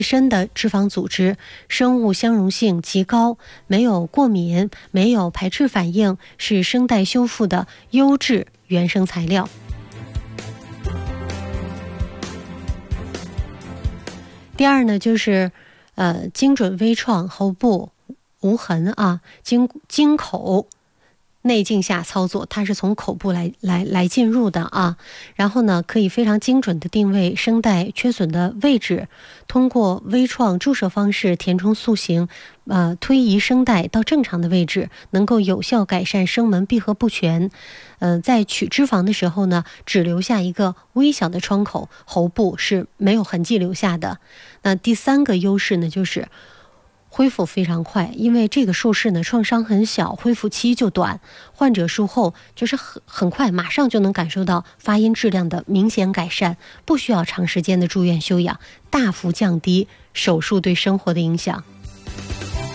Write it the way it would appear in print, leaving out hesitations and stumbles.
深的脂肪组织，生物相容性极高，没有过敏，没有排斥反应，是声带修复的优质原生材料。第二呢，就是精准微创喉部无痕啊，经口内镜下操作，它是从口部来进入的啊。然后呢，可以非常精准的定位声带缺损的位置，通过微创注射方式填充塑形，推移声带到正常的位置，能够有效改善声门闭合不全。在取脂肪的时候呢，只留下一个微小的窗口，喉部是没有痕迹留下的。那第三个优势呢，就是恢复非常快，因为这个术式呢创伤很小，恢复期就短，患者术后就是很快，马上就能感受到发音质量的明显改善，不需要长时间的住院休养，大幅降低手术对生活的影响。